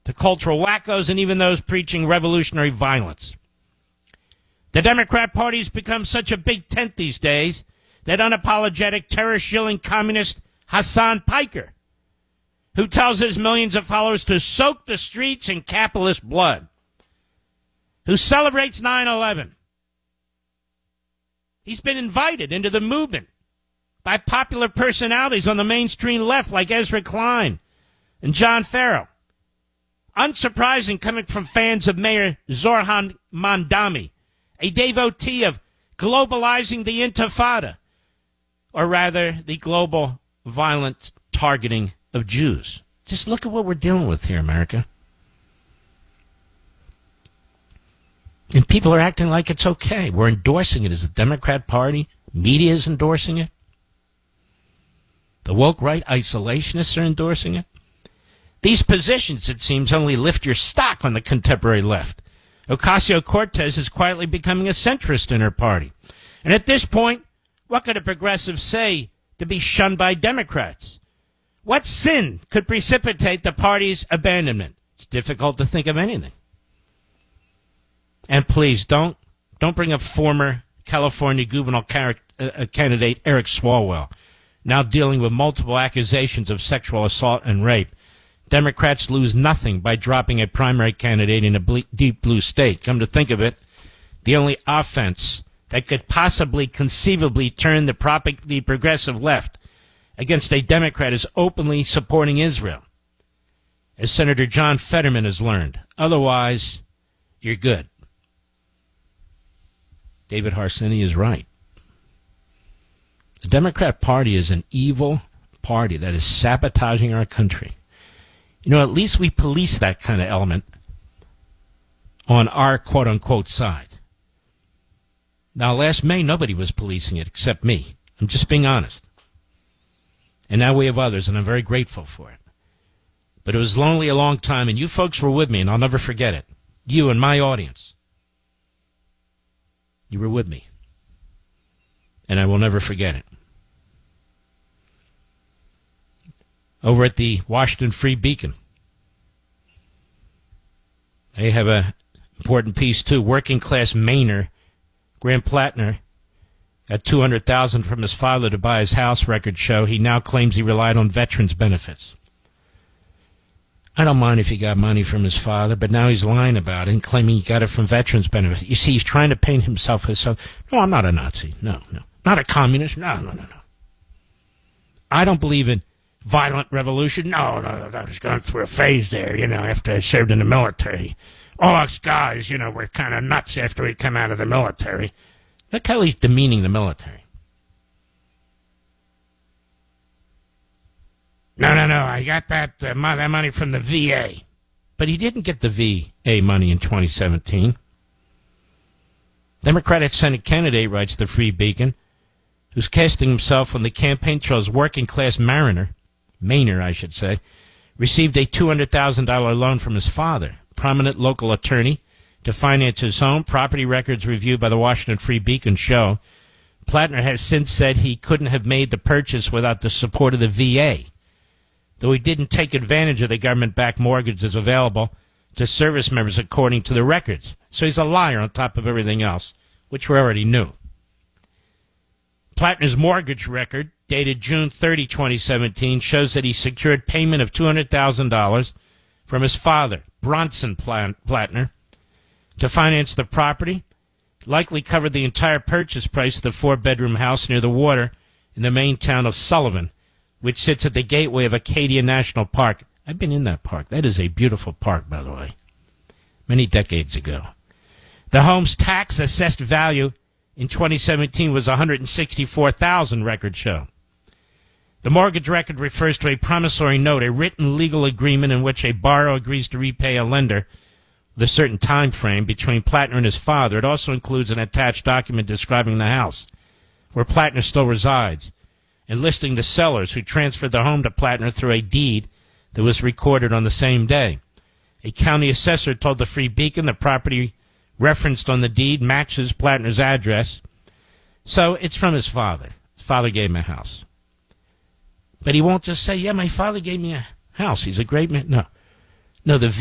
to cultural wackos, and even those preaching revolutionary violence. The Democrat Party has become such a big tent these days that unapologetic terror-shilling communist Hassan Piker, who tells his millions of followers to soak the streets in capitalist blood, who celebrates 9/11. He's been invited into the movement by popular personalities on the mainstream left like Ezra Klein and John Farrow. Unsurprising coming from fans of Mayor Zoran Mandami, a devotee of globalizing the Intifada, or rather the global violent targeting of Jews. Just look at what we're dealing with here, America. And people are acting like it's okay. We're endorsing it as the Democrat Party. Media is endorsing it. The woke right isolationists are endorsing it. These positions, it seems, only lift your stock on the contemporary left. Ocasio-Cortez is quietly becoming a centrist in her party. And at this point, what could a progressive say to be shunned by Democrats? What sin could precipitate the party's abandonment? It's difficult to think of anything. And please, don't bring up former California gubernatorial candidate Eric Swalwell, now dealing with multiple accusations of sexual assault and rape. Democrats lose nothing by dropping a primary candidate in a deep blue state. Come to think of it, the only offense that could possibly conceivably turn the progressive left against a Democrat is openly supporting Israel, as Senator John Fetterman has learned. Otherwise, you're good. David Harsanyi is right. The Democrat Party is an evil party that is sabotaging our country. You know, at least we police that kind of element on our quote-unquote side. Now, last May, nobody was policing it except me. I'm just being honest. And now we have others, and I'm very grateful for it. But it was lonely a long time, and you folks were with me, and I'll never forget it. You and my audience. You were with me. And I will never forget it. Over at the Washington Free Beacon, they have an important piece, too. Working class Mainer, Graham Plattner, got $200,000 from his father to buy his house, records show. He now claims he relied on veterans' benefits. I don't mind if he got money from his father, but now he's lying about it and claiming he got it from veterans' benefits. You see, he's trying to paint himself as some... No, I'm not a Nazi. No. Not a communist. No. I don't believe in violent revolution. No. I was going through a phase there, after I served in the military. All us guys, were kind of nuts after we come out of the military. Look how he's demeaning the military. No, I got that money from the VA. But he didn't get the VA money in 2017. Democratic Senate candidate, writes the Free Beacon, who's casting himself on the campaign trail's working-class Mainer, received a $200,000 loan from his father, prominent local attorney, to finance his home. Property records reviewed by the Washington Free Beacon show Plattner has since said he couldn't have made the purchase without the support of the VA, though he didn't take advantage of the government-backed mortgages available to service members according to the records. So he's a liar on top of everything else, which we already knew. Plattner's mortgage record, dated June 30, 2017, shows that he secured payment of $200,000 from his father, Bronson Plattner, to finance the property. Likely covered the entire purchase price of the 4-bedroom house near the water in the main town of Sullivan, which sits at the gateway of Acadia National Park. I've been in that park. That is a beautiful park, by the way, many decades ago. The home's tax-assessed value in 2017 was $164,000, records show. The mortgage record refers to a promissory note, a written legal agreement in which a borrower agrees to repay a lender with a certain time frame between Plattner and his father. It also includes an attached document describing the house, where Plattner still resides, and listing the sellers who transferred the home to Plattner through a deed that was recorded on the same day. A county assessor told the Free Beacon the property referenced on the deed matches Plattner's address. So it's from his father. His father gave him a house. But he won't just say, yeah, my father gave me a house. He's a great man. No, the